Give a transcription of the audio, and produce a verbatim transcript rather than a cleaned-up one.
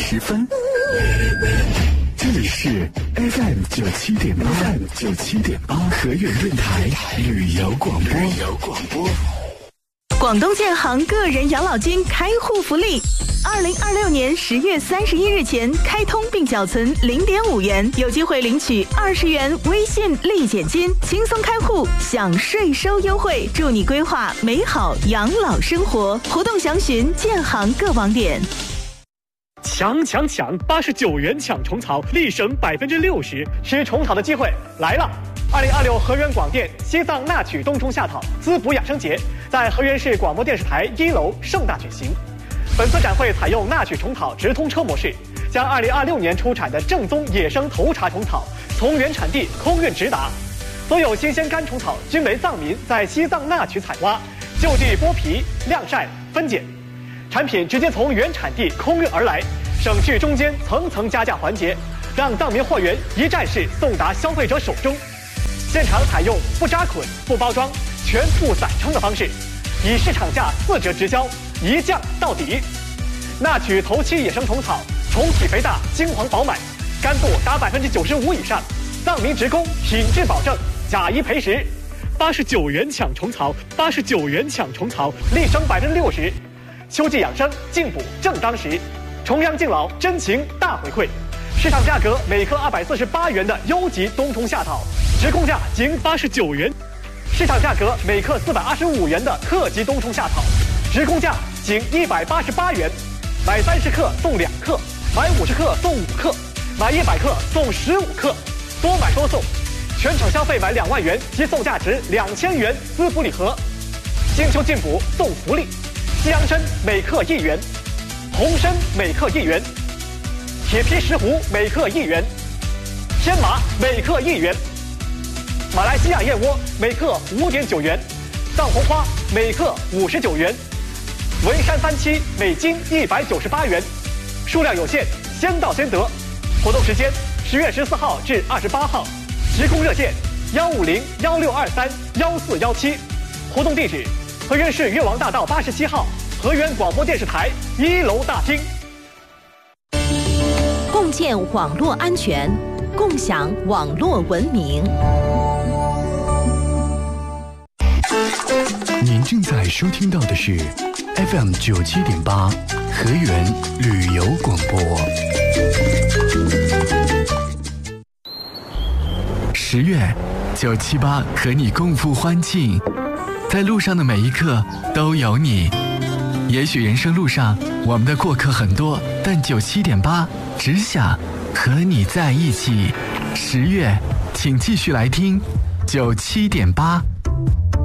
时分。这里是 F M 九七点八 ，F M 九七点八和远电台旅游广播。旅游广播。 广东建行个人养老金开户福利，二零二六年十月三十一日前开通并缴存零点五元，有机会领取二十元微信立减金，轻松开户享税收优惠，助你规划美好养老生活。活动详询建行各网点。 抢抢抢！八十九元抢虫草，立省百分之六十，吃虫草的机会来了！二零二六河源广电西藏纳曲冬虫夏草滋补养生节在河源市广播电视台一楼盛大举行。本次展会采用纳曲虫草直通车模式，将二零二六年出产的正宗野生头茬虫草从原产地空运直达。所有新鲜干虫草均为藏民在西藏纳曲采挖，就地剥皮、晾晒、分拣，产品直接从原产地空运而来，省去中间层层加价环节，让藏民货源一站式送达消费者手中。现场采用不扎捆、不包装、全部散称的方式，以市场价四折直销，一降到底。纳曲头期野生虫草，虫体肥大，金黄饱满，干度达百分之九十五以上，藏民职工品质保证，假一赔十。八十九元抢虫草，八十九元抢虫草，立省百分之六十。秋季养生，进补正当时，重阳敬老，真情大回馈。市场价格每克二百四十八元的优级冬虫夏草，直供价仅八十九元；市场价格每克四百二十五元的特级冬虫夏草，直供价仅一百八十八元。买三十克送两克，买五十克送五克，买一百克送十五克，多买多送。全场消费满两万元即送价值两千元滋补礼盒。金秋进补送福利，西洋参每克一元，红参每克一元，铁皮石斛每克一元，天麻每克一元，马来西亚燕窝每克五点九元，藏红花每克五十九元，文山番七每斤一百九十八元，数量有限，先到先得。活动时间十月十四号至二十八号，直供热线幺五零幺六二三幺四幺七，活动地址河源市越王大道八十七号河源广播电视台一楼大厅。 共建网络安全，共享网络文明。 您正在收听到的是 F M 九七点八河源旅游广播。十月，九七八和你共赴欢庆，在路上的每一刻都有你。也许人生路上我们的过客很多，但九七点八只想和你在一起。十月，请继续来听九七点八。